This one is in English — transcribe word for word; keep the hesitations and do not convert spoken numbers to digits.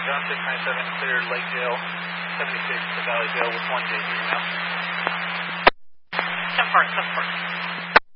John six nine seven, clear Lake Jail, seventy-six to Valley Jail with one J three now. ten four, ten four.